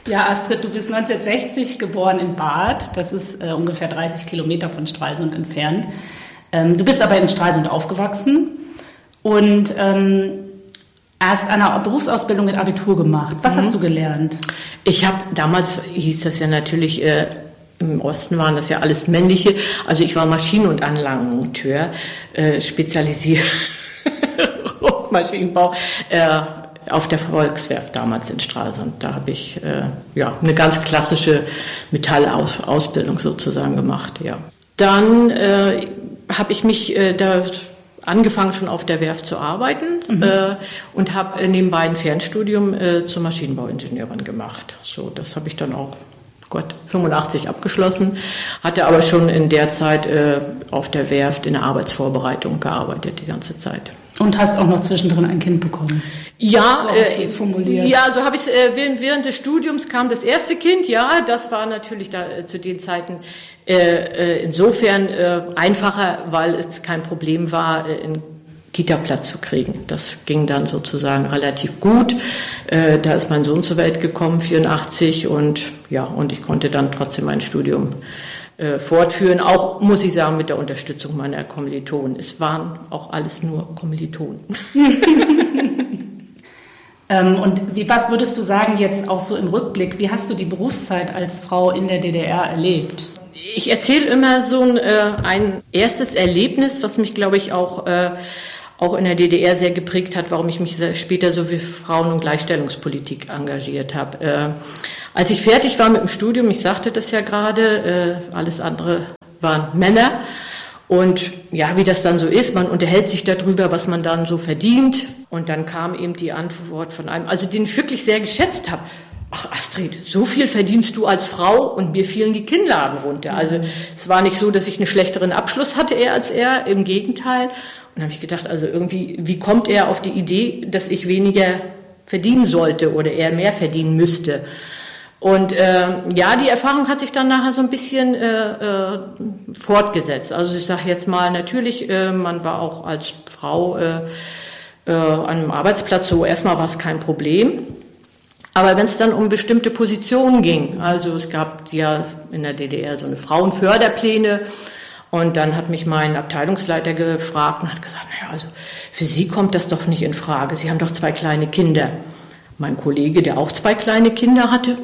Ja, Astrid, du bist 1960 geboren in Barth. Das ist ungefähr 30 Kilometer von Stralsund entfernt. Du bist aber in Stralsund aufgewachsen und hast eine Berufsausbildung mit Abitur gemacht. Was hast du gelernt? Ich habe, damals hieß das ja natürlich, im Osten waren das ja alles männliche. Also ich war Maschinen- und Anlagenmonteur, spezialisiert Maschinenbau. Auf der Volkswerft damals in Stralsund. Da habe ich eine ganz klassische Metallausbildung sozusagen gemacht. Ja. Dann habe ich mich da angefangen schon auf der Werft zu arbeiten und habe nebenbei ein Fernstudium zur Maschinenbauingenieurin gemacht. So, das habe ich dann auch 85 abgeschlossen, hatte aber schon in der Zeit auf der Werft in der Arbeitsvorbereitung gearbeitet die ganze Zeit. Und hast auch noch zwischendrin ein Kind bekommen? Ja, so hast du es formuliert. Ja, so habe ich während des Studiums kam das erste Kind. Ja, das war natürlich da zu den Zeiten insofern einfacher, weil es kein Problem war, einen Kita-Platz zu kriegen. Das ging dann sozusagen relativ gut. Da ist mein Sohn zur Welt gekommen, 84, und ich konnte dann trotzdem mein Studium fortführen, auch, muss ich sagen, mit der Unterstützung meiner Kommilitonen. Es waren auch alles nur Kommilitonen. Und was würdest du sagen jetzt auch so im Rückblick, wie hast du die Berufszeit als Frau in der DDR erlebt? Ich erzähle immer so ein erstes Erlebnis, was mich, glaube ich, auch in der DDR sehr geprägt hat, warum ich mich später so für Frauen- und Gleichstellungspolitik engagiert habe. Als ich fertig war mit dem Studium, ich sagte das ja gerade, alles andere waren Männer. Und ja, wie das dann so ist, man unterhält sich darüber, was man dann so verdient. Und dann kam eben die Antwort von einem, also den ich wirklich sehr geschätzt habe. Ach Astrid, so viel verdienst du als Frau, und mir fielen die Kinnladen runter. Also es war nicht so, dass ich einen schlechteren Abschluss hatte als er, im Gegenteil. Und dann habe ich gedacht, also irgendwie, wie kommt er auf die Idee, dass ich weniger verdienen sollte oder er mehr verdienen müsste? Und die Erfahrung hat sich dann nachher so ein bisschen fortgesetzt. Also ich sage jetzt mal, natürlich, man war auch als Frau an einem Arbeitsplatz so, erstmal war es kein Problem. Aber wenn es dann um bestimmte Positionen ging, also es gab ja in der DDR so eine Frauenförderpläne, und dann hat mich mein Abteilungsleiter gefragt und hat gesagt, naja, also für Sie kommt das doch nicht in Frage, Sie haben doch 2 kleine Kinder. Mein Kollege, der auch 2 kleine Kinder hatte,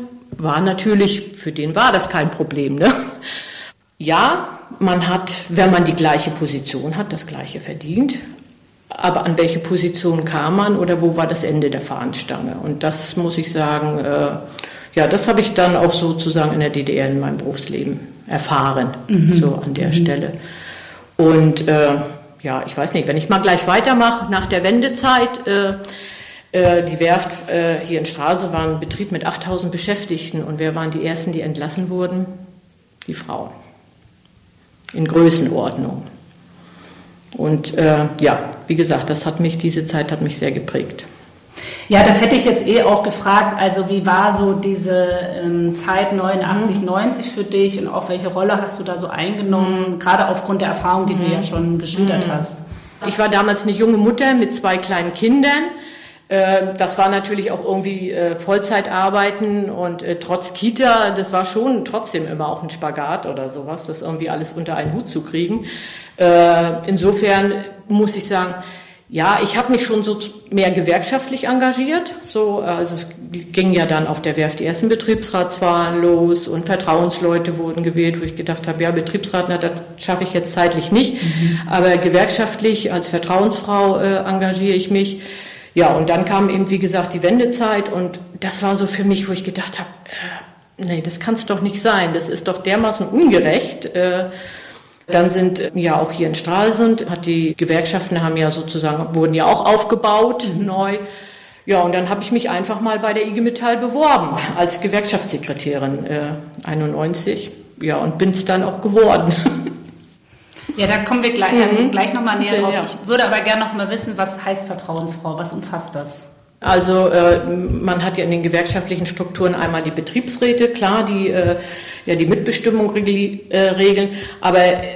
für den war das kein Problem, ne? Ja, man hat, wenn man die gleiche Position hat, das Gleiche verdient. Aber an welche Position kam man oder wo war das Ende der Fahnenstange? Und das muss ich sagen, das habe ich dann auch sozusagen in der DDR in meinem Berufsleben erfahren, so an der Stelle. Und ich weiß nicht, wenn ich mal gleich weitermache, nach der Wendezeit, die Werft hier in Stralsund war ein Betrieb mit 8000 Beschäftigten, und wer waren die Ersten, die entlassen wurden? Die Frauen. In Größenordnung. Und wie gesagt, diese Zeit hat mich sehr geprägt. Ja, das hätte ich jetzt auch gefragt. Also wie war so diese Zeit 89, 90 für dich, und auch welche Rolle hast du da so eingenommen, gerade aufgrund der Erfahrung, die du ja schon geschildert hast? Ich war damals eine junge Mutter mit 2 kleinen Kindern. Das war natürlich auch irgendwie Vollzeitarbeiten, und trotz Kita, das war schon trotzdem immer auch ein Spagat oder sowas, das irgendwie alles unter einen Hut zu kriegen. Insofern muss ich sagen, ja, ich habe mich schon so mehr gewerkschaftlich engagiert. Also es ging ja dann auf der Werft die ersten Betriebsratswahlen los, und Vertrauensleute wurden gewählt, wo ich gedacht habe, ja, Betriebsrat, das schaffe ich jetzt zeitlich nicht, aber gewerkschaftlich als Vertrauensfrau engagiere ich mich. Ja, und dann kam eben, wie gesagt, die Wendezeit, und das war so für mich, wo ich gedacht habe, nee, das kann es doch nicht sein, das ist doch dermaßen ungerecht. Dann sind auch hier in Stralsund, die Gewerkschaften wurden ja auch aufgebaut, neu. Ja, und dann habe ich mich einfach mal bei der IG Metall beworben als Gewerkschaftssekretärin 91, und bin es dann auch geworden. Ja, da kommen wir gleich nochmal näher drauf. Ja. Ich würde aber gerne noch mal wissen, was heißt Vertrauensfrau? Was umfasst das? Also man hat ja in den gewerkschaftlichen Strukturen einmal die Betriebsräte, klar, die die Mitbestimmung regeln, aber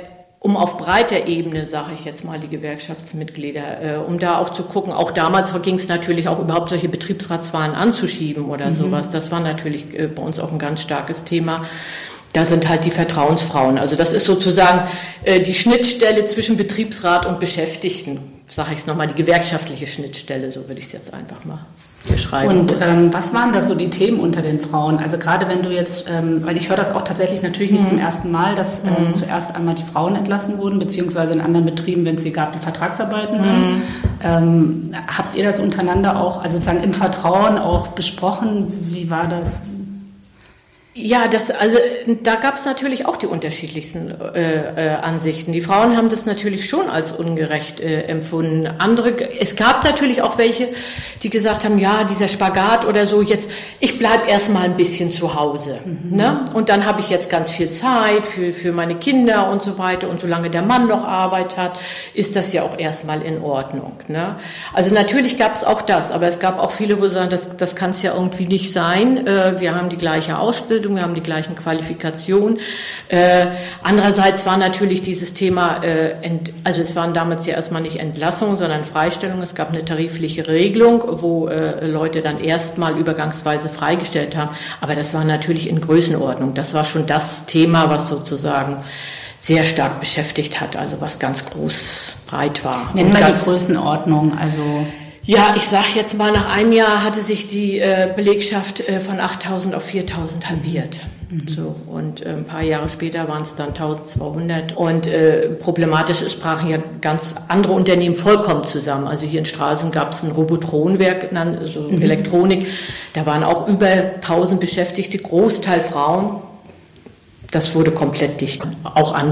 um auf breiter Ebene, sage ich jetzt mal, die Gewerkschaftsmitglieder, um da auch zu gucken, auch damals ging es natürlich auch überhaupt solche Betriebsratswahlen anzuschieben oder sowas. Das war natürlich bei uns auch ein ganz starkes Thema. Da sind halt die Vertrauensfrauen. Also das ist sozusagen die Schnittstelle zwischen Betriebsrat und Beschäftigten, sage ich es nochmal, die gewerkschaftliche Schnittstelle, so würde ich es jetzt einfach mal beschreiben. Und was waren da so die Themen unter den Frauen? Also gerade wenn du jetzt, weil ich höre das auch tatsächlich natürlich nicht zum ersten Mal, dass zuerst einmal die Frauen entlassen wurden, beziehungsweise in anderen Betrieben, wenn es sie gab, die Vertragsarbeitenden. Habt ihr das untereinander auch, also sozusagen im Vertrauen auch besprochen? Wie war das? Ja, da gab es natürlich auch die unterschiedlichsten Ansichten. Die Frauen haben das natürlich schon als ungerecht empfunden. Es gab natürlich auch welche, die gesagt haben, ja, dieser Spagat oder so, jetzt, ich bleib erst mal ein bisschen zu Hause. Ne? Und dann habe ich jetzt ganz viel Zeit für meine Kinder und so weiter. Und solange der Mann noch Arbeit hat, ist das ja auch erstmal in Ordnung. Ne? Also natürlich gab es auch das, aber es gab auch viele, wo sagen, das kann es ja irgendwie nicht sein. Wir haben die gleiche Ausbildung, wir haben die gleichen Qualifikationen. Andererseits war natürlich dieses Thema, also es waren damals ja erstmal nicht Entlassungen, sondern Freistellungen. Es gab eine tarifliche Regelung, wo Leute dann erstmal übergangsweise freigestellt haben. Aber das war natürlich in Größenordnung. Das war schon das Thema, was sozusagen sehr stark beschäftigt hat, also was ganz groß, breit war. Nennen wir die Größenordnung, also... Ja, ich sage jetzt mal, nach einem Jahr hatte sich die Belegschaft von 8.000 auf 4.000 halbiert. So, und ein paar Jahre später waren es dann 1.200. Und problematisch ist, brachen ja ganz andere Unternehmen vollkommen zusammen. Also hier in Stralsund gab es ein Robotronwerk, so Elektronik. Da waren auch über 1.000 Beschäftigte, Großteil Frauen. Das wurde komplett dicht. Auch andere